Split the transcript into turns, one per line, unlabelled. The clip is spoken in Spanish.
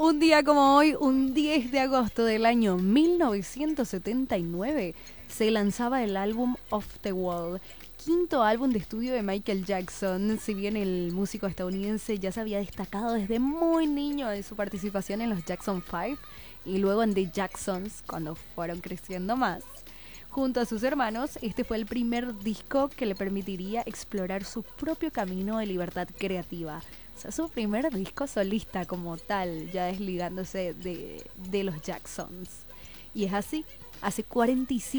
Un día como hoy, un 10 de agosto del año 1979, se lanzaba el álbum Off the Wall, quinto álbum de estudio de Michael Jackson. Si bien el músico estadounidense ya se había destacado desde muy niño en su participación en los Jackson 5 y luego en The Jacksons cuando fueron creciendo más. Junto a sus hermanos, este fue el primer disco que le permitiría explorar su propio camino de libertad creativa. O sea, su primer disco solista como tal, ya desligándose de los Jacksons. Y es así, hace 47